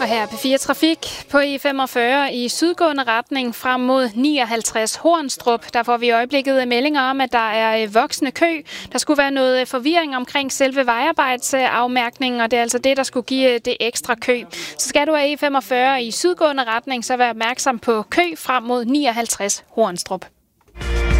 Og her er P4 Trafik på E45 i sydgående retning frem mod 59 Hornstrup. Der får vi i øjeblikket meldinger om, at der er voksende kø. Der skulle være noget forvirring omkring selve vejarbejdsafmærkningen, og det er altså det, der skulle give det ekstra kø. Så skal du af E45 i sydgående retning, så vær opmærksom på kø frem mod 59 Hornstrup.